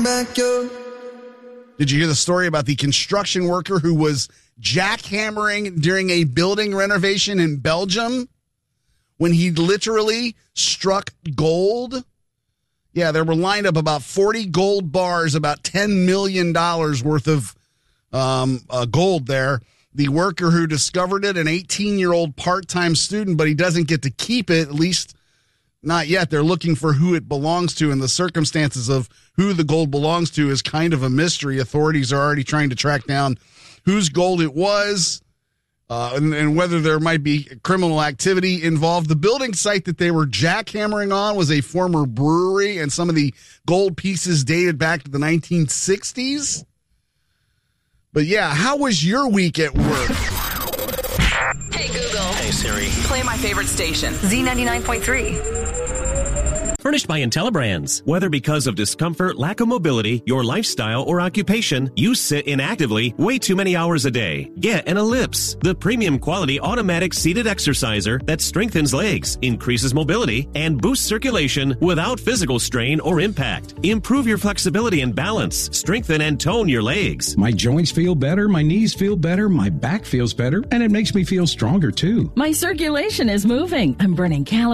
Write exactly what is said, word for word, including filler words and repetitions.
back up. Did you hear the story about the construction worker who was jackhammering during a building renovation in Belgium when he literally struck gold? Yeah, there were lined up about forty gold bars, about ten million dollars worth of um, uh, gold there. The worker who discovered it, an eighteen-year-old part-time student, but he doesn't get to keep it, at least not yet. They're looking for who it belongs to, and the circumstances of who the gold belongs to is kind of a mystery. Authorities are already trying to track down whose gold it was uh, and, and whether there might be criminal activity involved. The building site that they were jackhammering on was a former brewery, and some of the gold pieces dated back to the nineteen sixties. But yeah, how was your week at work? Hey, Google. Hey, Siri. Play my favorite station. Z ninety-nine point three. Furnished by IntelliBrands. Whether because of discomfort, lack of mobility, your lifestyle, or occupation, you sit inactively way too many hours a day. Get an Ellipse, the premium quality automatic seated exerciser that strengthens legs, increases mobility, and boosts circulation without physical strain or impact. Improve your flexibility and balance. Strengthen and tone your legs. My joints feel better, my knees feel better, my back feels better, and it makes me feel stronger too. My circulation is moving. I'm burning calories.